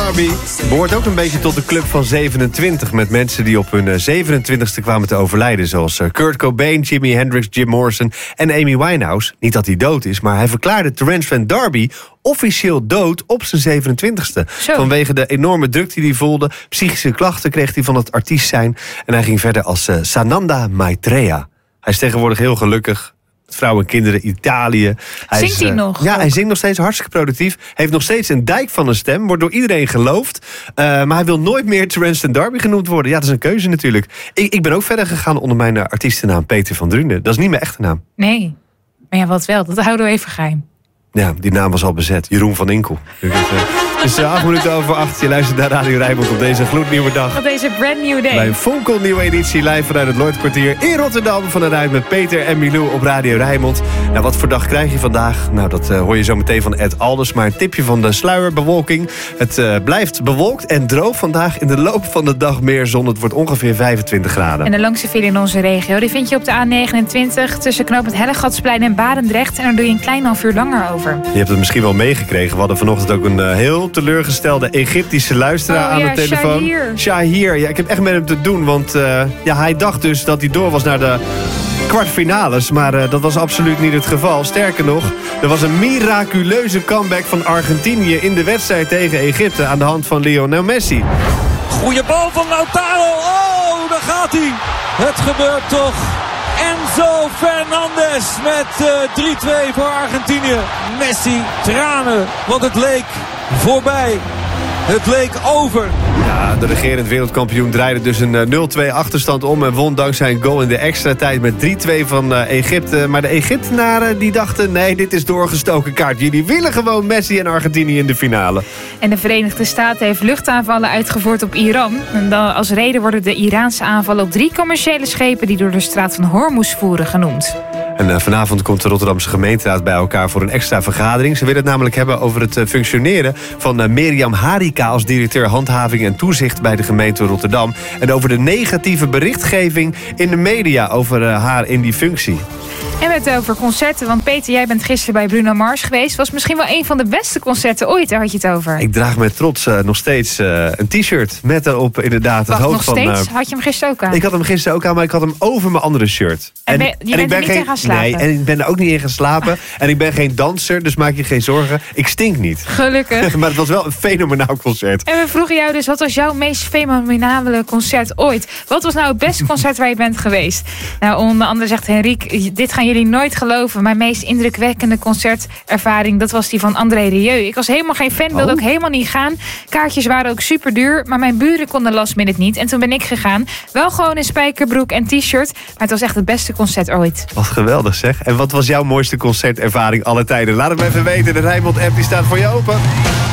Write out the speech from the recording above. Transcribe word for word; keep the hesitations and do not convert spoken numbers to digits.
Darby behoort ook een beetje tot de club van zevenentwintig... met mensen die op hun zevenentwintigste kwamen te overlijden... zoals Kurt Cobain, Jimi Hendrix, Jim Morrison en Amy Winehouse. Niet dat hij dood is, maar hij verklaarde Terence Van Darby... officieel dood op zijn zevenentwintigste. Zo. Vanwege de enorme druk die hij voelde. Psychische klachten kreeg hij van het artiest zijn. En hij ging verder als uh, Sananda Maitreya. Hij is tegenwoordig heel gelukkig. Vrouwen en kinderen, Italië. Hij Zingt is, hij uh, nog? Ja, ook? hij zingt nog steeds hartstikke productief. Heeft nog steeds een dijk van een stem. Wordt door iedereen geloofd. Uh, maar hij wil nooit meer Terence Van Darby genoemd worden. Ja, dat is een keuze natuurlijk. Ik, ik ben ook verder gegaan onder mijn uh, artiestennaam Peter van Drunen. Dat is niet mijn echte naam. Nee. Maar ja, wat wel. Dat houden we even geheim. Ja, die naam was al bezet. Jeroen van Inkel. Het is uh, acht minuten over acht. Je luistert naar Radio Rijnmond op deze gloednieuwe dag. Op deze brand new day. Bij een fonkelnieuwe editie live vanuit het Lloydkwartier in Rotterdam. Van de Rijn met Peter en Milou op Radio Rijnmond. Nou, wat voor dag krijg je vandaag? Nou, dat uh, hoor je zo meteen van Ed Alders. Maar een tipje van de sluierbewolking. Het uh, blijft bewolkt en droog vandaag. In de loop van de dag meer zon. Het wordt ongeveer vijfentwintig graden. En de langste file in onze regio, die vind je op de A negenentwintig... tussen knooppunt Hellegatsplein en Barendrecht. En daar doe je een klein half uur langer over. Je hebt het misschien wel meegekregen. We hadden vanochtend ook een uh, heel teleurgestelde Egyptische luisteraar oh, aan ja, de telefoon. Shahir. Shahir. Ja, ik heb echt met hem te doen. Want uh, ja, hij dacht dus dat hij door was naar de kwartfinales. Maar uh, dat was absoluut niet het geval. Sterker nog, er was een miraculeuze comeback van Argentinië in de wedstrijd tegen Egypte aan de hand van Lionel Messi. Goeie bal van Lautaro. Oh, daar gaat hij. Het gebeurt toch. Enzo Fernandez met uh, drie twee voor Argentinië. Messi, tranen, want het leek voorbij. Het leek over. Ja, de regerend wereldkampioen draaide dus een uh, nul twee achterstand om... en won dankzij een goal in de extra tijd met drie twee van uh, Egypte. Maar de Egyptenaren die dachten, nee, dit is doorgestoken kaart. Jullie willen gewoon Messi en Argentinië in de finale. En de Verenigde Staten heeft luchtaanvallen uitgevoerd op Iran. En dan als reden worden de Iraanse aanvallen op drie commerciële schepen... die door de straat van Hormuz voeren genoemd. En uh, vanavond komt de Rotterdamse gemeenteraad bij elkaar voor een extra vergadering. Ze willen het namelijk hebben over het uh, functioneren van uh, Mirjam Harika... als directeur handhaving en toezicht bij de gemeente Rotterdam. En over de negatieve berichtgeving in de media over uh, haar in die functie. En met over concerten, want Peter, jij bent gisteren bij Bruno Mars geweest. Was misschien wel een van de beste concerten ooit, daar had je het over. Ik draag met trots uh, nog steeds uh, een t-shirt met daarop inderdaad het Wacht, hoofd nog van... steeds? Uh, had je hem gisteren ook aan? Ik had hem gisteren ook aan, maar ik had hem over mijn andere shirt. En, ben, je bent ik ben er niet geen, in gaan slapen? Nee, en ik ben er ook niet in gaan slapen. Ah. En ik ben geen danser, dus maak je geen zorgen. Ik stink niet. Gelukkig. Maar het was wel een fenomenaal concert. En we vroegen jou dus, wat was jouw meest fenomenale concert ooit? Wat was nou het beste concert waar je bent geweest? Nou, onder andere zegt Henrique, dit gaan jullie nooit geloven. Mijn meest indrukwekkende concertervaring, dat was die van André Rieu. Ik was helemaal geen fan, wilde oh. ook helemaal niet gaan. Kaartjes waren ook super duur, maar mijn buren konden last minute niet. En toen ben ik gegaan. Wel gewoon in spijkerbroek en t-shirt. Maar het was echt het beste concert ooit. Wat geweldig zeg. En wat was jouw mooiste concertervaring aller tijden? Laat het me even weten. De Rijnmond app die staat voor je open.